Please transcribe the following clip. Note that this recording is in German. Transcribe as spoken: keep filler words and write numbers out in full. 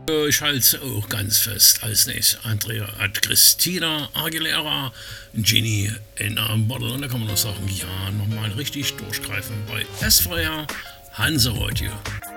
Äh, Ich halte es auch ganz fest. Als nächstes Andrea hat Christina Aguilera, Genie in einem Bottle. Und da kann man noch sagen, ja, nochmal richtig durchgreifen bei S V R Hanse heute.